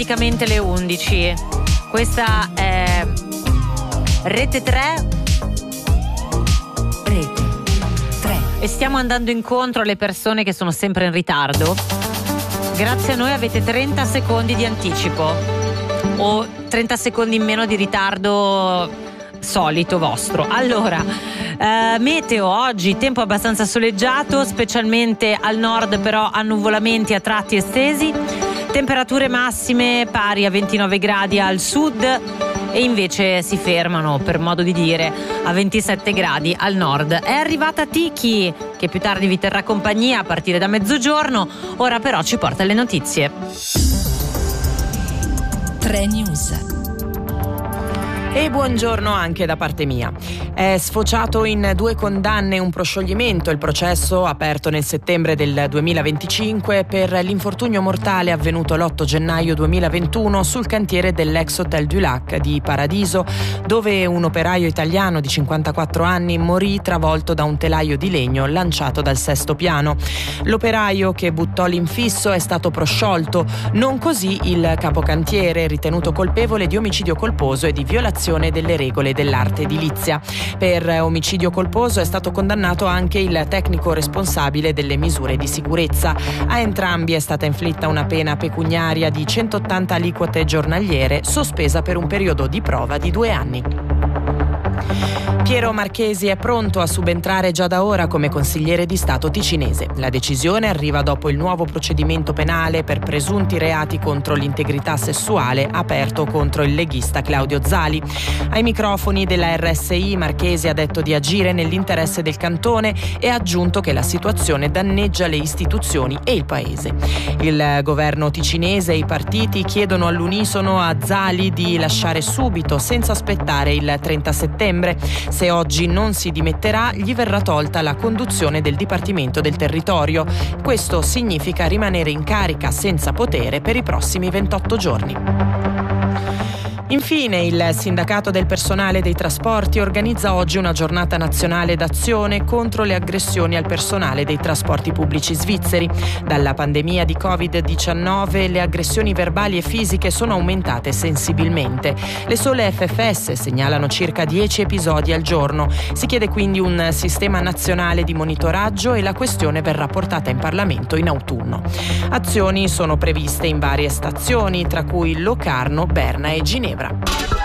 praticamente le 11. Questa è Rete 3. Rete 3. E stiamo andando incontro alle persone che sono sempre in ritardo. Grazie a noi avete 30 secondi di anticipo o 30 secondi in meno di ritardo solito vostro. Allora, meteo oggi, tempo abbastanza soleggiato, specialmente al nord, però annuvolamenti a tratti estesi, temperature massime pari a 29 gradi al sud e invece si fermano, per modo di dire, a 27 gradi al nord. È arrivata Tiki, che più tardi vi terrà compagnia a partire da mezzogiorno, ora però ci porta le notizie. 3 News. E buongiorno anche da parte mia. È sfociato in 2 condanne e un proscioglimento il processo aperto nel settembre del 2025 per l'infortunio mortale avvenuto l'8 gennaio 2021 sul cantiere dell'ex Hotel du Lac di Paradiso, dove un operaio italiano di 54 anni morì travolto da un telaio di legno lanciato dal 6° piano. L'operaio che buttò l'infisso è stato prosciolto, non così il capocantiere, ritenuto colpevole di omicidio colposo e di violazione delle regole dell'arte edilizia. Per omicidio colposo è stato condannato anche il tecnico responsabile delle misure di sicurezza. A entrambi è stata inflitta una pena pecuniaria di 180 aliquote giornaliere, sospesa per un periodo di prova di 2 anni. Piero Marchesi è pronto a subentrare già da ora come consigliere di Stato ticinese. La decisione arriva dopo il nuovo procedimento penale per presunti reati contro l'integrità sessuale aperto contro il leghista Claudio Zali. Ai microfoni della RSI Marchesi ha detto di agire nell'interesse del cantone e ha aggiunto che la situazione danneggia le istituzioni e il paese. Il governo ticinese e i partiti chiedono all'unisono a Zali di lasciare subito, senza aspettare il 30 settembre. Se oggi non si dimetterà, gli verrà tolta la conduzione del Dipartimento del Territorio. Questo significa rimanere in carica senza potere per i prossimi 28 giorni. Infine, il sindacato del personale dei trasporti organizza oggi una giornata nazionale d'azione contro le aggressioni al personale dei trasporti pubblici svizzeri. Dalla pandemia di Covid-19 le aggressioni verbali e fisiche sono aumentate sensibilmente. Le sole FFS segnalano circa 10 episodi al giorno. Si chiede quindi un sistema nazionale di monitoraggio e la questione verrà portata in Parlamento in autunno. Azioni sono previste in varie stazioni, tra cui Locarno, Berna e Ginevra.